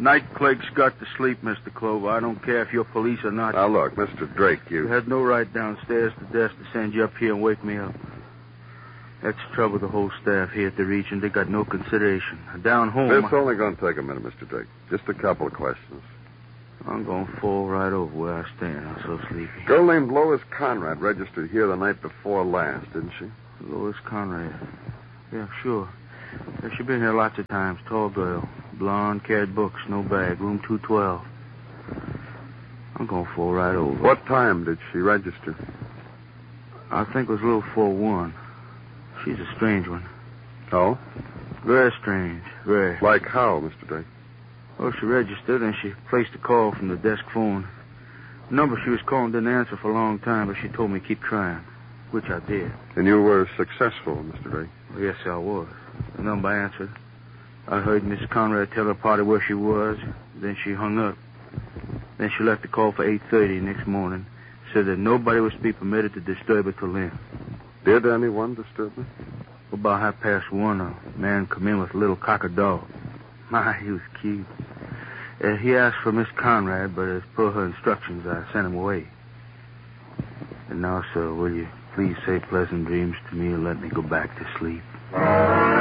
Night clerk's got to sleep, Mr. Clover. I don't care if you're police or not. Now, look, Mr. Drake, You had no right downstairs to desk to send you up here and wake me up. That's the trouble with the whole staff here at the Region. They got no consideration. Down home... It's only going to take a minute, Mr. Drake. Just a couple of questions. I'm going to fall right over where I stand. I'm so sleepy. Girl named Lois Conrad registered here the night before last, didn't she? Lois Conrad. Yeah, sure. Yeah, she's been here lots of times. Tall girl. Blonde, carried books, no bag. Room 212. I'm going to fall right over. What time did she register? I think it was a little 4-1. She's a strange one. Oh? Very strange. Very. Like how, Mr. Drake? Well, she registered and she placed a call from the desk phone. The number she was calling didn't answer for a long time, but she told me to keep trying, which I did. And you were successful, Mr. Drake? Well, yes, I was. The number answered. I heard Miss Conrad tell her party where she was. Then she hung up. Then she left the call for 8:30 next morning. Said that nobody was to be permitted to disturb her till then. Did anyone disturb her? About 1:30, a man come in with a little cocker dog. My, he was cute. He asked for Miss Conrad, but as per her instructions, I sent him away. And now, sir, will you please say pleasant dreams to me and let me go back to sleep?